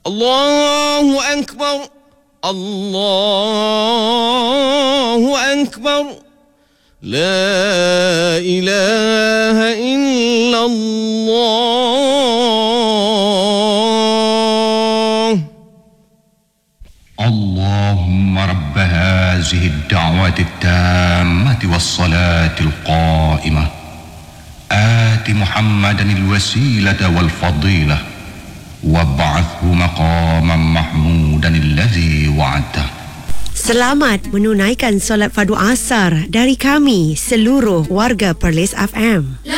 الله أكبر الله أكبر لا إله إلا الله. اللهم رب هذه الدعوة التامة والصلاة القائمة آت محمدا الوسيلة والفضيلة وابعثه مقاما محمودا الذي وعدته. Selamat menunaikan solat fardu asar dari kami seluruh warga Perlis FM.